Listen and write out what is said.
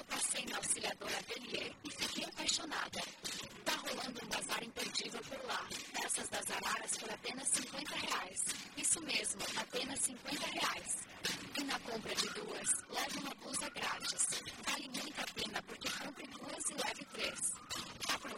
Passei na Auxiliadora Atelier e fiquei apaixonada. Tá rolando um bazar imperdível por lá. Peças das araras por apenas R$50. Isso mesmo, apenas R$50. E na compra de duas, leve uma blusa grátis. Vale muito a pena porque compre duas e leve três. Aproveite